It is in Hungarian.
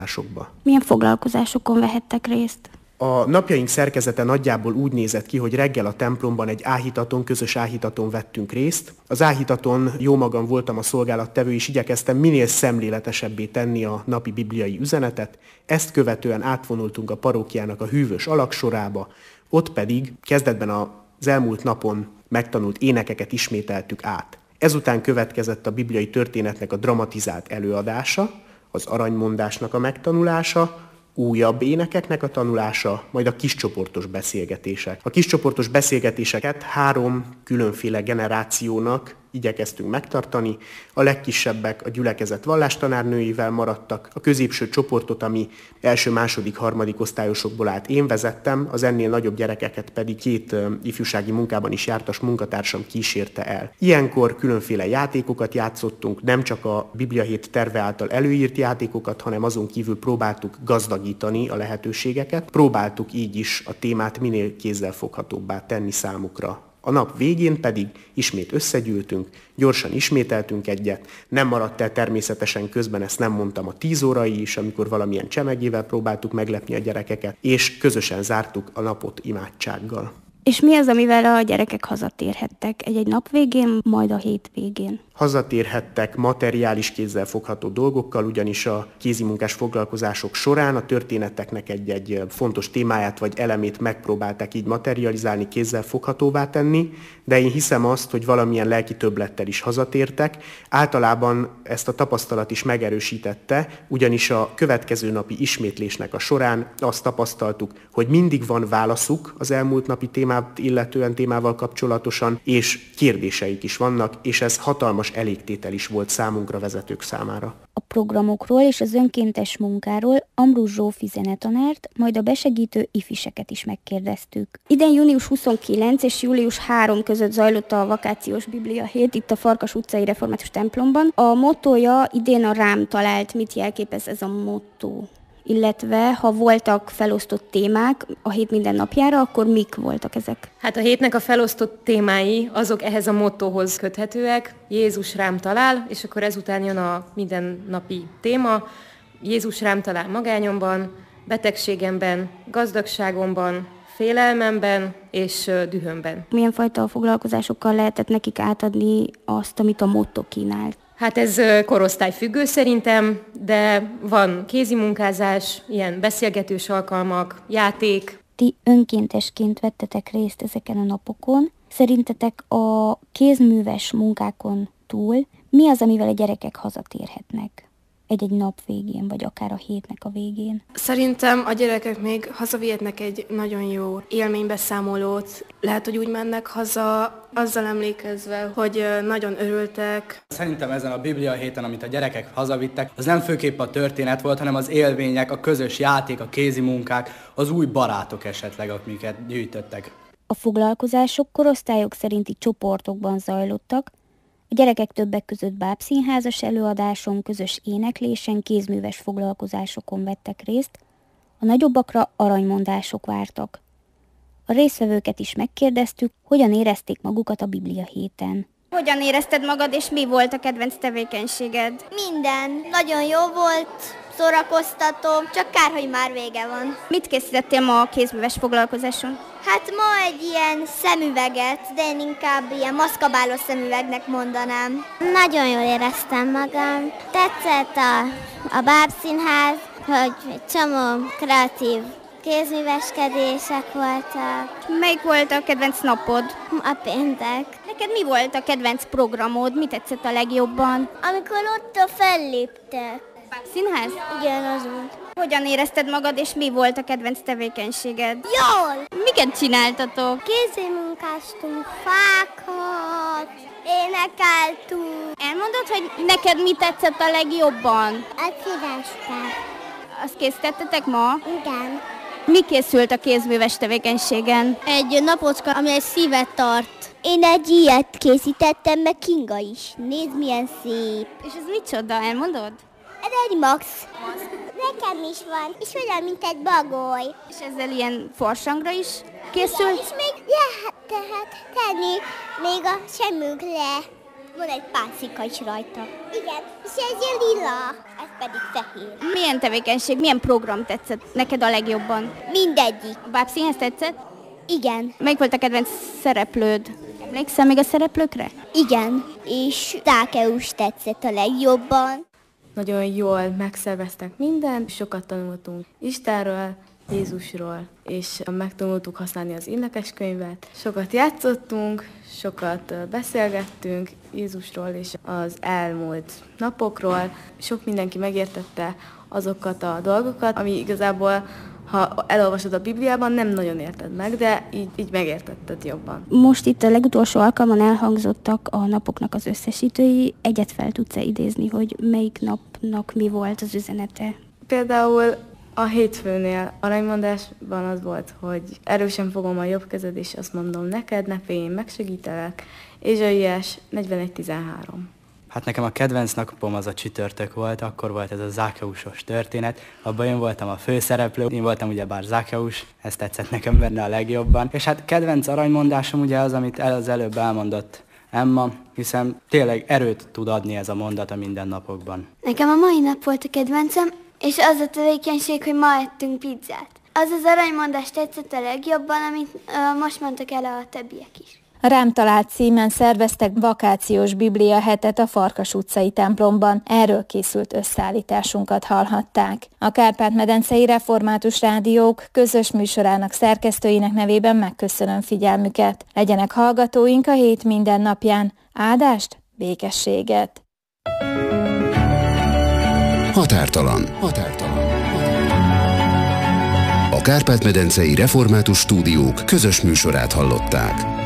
Milyen foglalkozásokon vehettek részt? A napjaink szerkezete nagyjából úgy nézett ki, hogy reggel a templomban egy áhítaton, közös áhítaton vettünk részt. Az áhítaton jómagam voltam a szolgálattevő, és igyekeztem minél szemléletesebbé tenni a napi bibliai üzenetet. Ezt követően átvonultunk a parókiának a hűvös alagsorába, ott pedig kezdetben az elmúlt napon megtanult énekeket ismételtük át. Ezután következett a bibliai történetnek a dramatizált előadása, az aranymondásnak a megtanulása, újabb énekeknek a tanulása, majd a kiscsoportos beszélgetések. A kiscsoportos beszélgetéseket 3 különféle generációnak igyekeztünk megtartani. A legkisebbek a gyülekezet vallástanárnőivel maradtak, a középső csoportot, ami első, második, harmadik osztályosokból állt, én vezettem, az ennél nagyobb gyerekeket pedig 2 ifjúsági munkában is jártas munkatársam kísérte el. Ilyenkor különféle játékokat játszottunk, nem csak a Bibliahét terve által előírt játékokat, hanem azon kívül próbáltuk gazdagítani a lehetőségeket, próbáltuk így is a témát minél kézzelfoghatóbbá tenni számukra. A nap végén pedig ismét összegyűltünk, gyorsan ismételtünk egyet, nem maradt el természetesen közben, ezt nem mondtam, a 10 órai is, amikor valamilyen csemegével próbáltuk meglepni a gyerekeket, és közösen zártuk a napot imádsággal. És mi az, amivel a gyerekek hazatérhettek egy nap végén, majd a hét végén? Hazatérhettek materiális kézzel fogható dolgokkal, ugyanis a kézimunkás foglalkozások során a történeteknek egy fontos témáját vagy elemét megpróbálták így materializálni, kézzel foghatóvá tenni, de én hiszem azt, hogy valamilyen lelki többlettel is hazatértek. Általában ezt a tapasztalat is megerősítette, ugyanis a következő napi ismétlésnek a során azt tapasztaltuk, hogy mindig van válaszuk az elmúlt napi témát illetően, témával kapcsolatosan, és kérdéseik is vannak, és ez hatalmas elégtétel is volt számunkra, vezetők számára. A programokról és az önkéntes munkáról Ambrus Zsófi zenetanárt, majd a besegítő ifiseket is megkérdeztük. Idén június 29 és július 3 között zajlott a vakációs Bibliahét itt a Farkas utcai református templomban. A mottója idén a Rám talált. Mit jelképez ez a motto? Illetve ha voltak felosztott témák a hét minden napjára, akkor mik voltak ezek? Hát a hétnek a felosztott témái azok ehhez a mottóhoz köthetőek. Jézus rám talál, és akkor ezután jön a mindennapi téma. Jézus rám talál magányomban, betegségemben, gazdagságomban, félelmemben és dühömben. Milyen fajta foglalkozásokkal lehetett nekik átadni azt, amit a motto kínált? Hát ez korosztályfüggő szerintem, de van kézimunkázás, ilyen beszélgetős alkalmak, játék. Ti önkéntesként vettetek részt ezeken a napokon. Szerintetek a kézműves munkákon túl mi az, amivel a gyerekek hazatérhetnek? Egy-egy nap végén, vagy akár a hétnek a végén? Szerintem a gyerekek még hazavihetnek egy nagyon jó élménybeszámolót. Lehet, hogy úgy mennek haza, azzal emlékezve, hogy nagyon örültek. Szerintem ezen a Biblia héten, amit a gyerekek hazavittek, az nem főképp a történet volt, hanem az élmények, a közös játék, a kézi munkák, az új barátok esetleg, amiket gyűjtöttek. A foglalkozások korosztályok szerinti csoportokban zajlottak, a gyerekek többek között bábszínházas előadáson, közös éneklésen, kézműves foglalkozásokon vettek részt, a nagyobbakra aranymondások vártak. A résztvevőket is megkérdeztük, hogyan érezték magukat a Biblia héten. Hogyan érezted magad, és mi volt a kedvenc tevékenységed? Minden. Nagyon jó volt, szórakoztató, csak kár, hogy már vége van. Mit készítettél ma a kézműves foglalkozáson? Hát ma egy ilyen szemüveget, de én inkább ilyen maszkabáló szemüvegnek mondanám. Nagyon jól éreztem magam. Tetszett a bábszínház, hogy egy csomó kreatív kézműveskedések voltak. Melyik volt a kedvenc napod? A péntek. Neked mi volt a kedvenc programod? Mi tetszett a legjobban? Amikor ott felléptek. Színház? Igen, az volt. Hogyan érezted magad, és mi volt a kedvenc tevékenységed? Jól! Miket csináltatok? Kézmunkáztunk, fákat, énekeltünk. Elmondod, hogy neked mi tetszett a legjobban? A szívestek. Azt készítettetek ma? Igen. Mi készült a kézműves tevékenységen? Egy napocska, ami egy szívet tart. Én egy ilyet készítettem, meg Kinga is. Nézd, milyen szép. És ez micsoda, elmondod? Ez egy Max. Nekem is van, és olyan, mint egy bagoly. És ezzel ilyen farsangra is készült? Igen, és még lehet tehát tenni még a semmünkre. Van egy pászika is rajta. Igen, és ez egy lila. pedig fehér. Milyen tevékenység, milyen program tetszett neked a legjobban? Mindegyik. A bábszínház tetszett? Igen. Melyik volt a kedvenc szereplőd? Emlékszel még a szereplőkre? Igen. És Zákeus tetszett a legjobban. Nagyon jól megszerveztek mindent, sokat tanultunk Istenről, Jézusról, és megtanultuk használni az énekeskönyvet. Sokat játszottunk, sokat beszélgettünk Jézusról és az elmúlt napokról. Sok mindenki megértette azokat a dolgokat, ami igazából, ha elolvasod a Bibliában, nem nagyon érted meg, de így megértetted jobban. Most itt a legutolsó alkalommal elhangzottak a napoknak az összesítői. Egyet fel tudsz-e idézni, hogy melyik napnak mi volt az üzenete? Például a hétfőnél aranymondásban az volt, hogy erősen fogom a jobb kezed, és azt mondom neked, ne félj, én megsegítelek. Ézsaiás 41:13. Hát nekem a kedvenc napom az a csütörtök volt, akkor volt ez a Zákeusos történet, abban én voltam a főszereplő, én voltam ugyebár Zákeus, ez tetszett nekem benne a legjobban. És hát kedvenc aranymondásom ugye az, amit az előbb elmondott Emma, hiszen tényleg erőt tud adni ez a mondat a mindennapokban. Nekem a mai nap volt a kedvencem, és az a tevékenység, hogy ma ettünk pizzát. Az az aranymondás tetszett a legjobban, amit most mondtak el a többiek is. A Rám talált címen szerveztek vakációs Biblia hetet a Farkas utcai templomban. Erről készült összeállításunkat hallhatták. A Kárpát-medencei Református Rádiók közös műsorának szerkesztőinek nevében megköszönöm figyelmüket. Legyenek hallgatóink a hét minden napján. Áldást, békességet! Határtalan. A Kárpát-medencei Református Stúdiók közös műsorát hallották.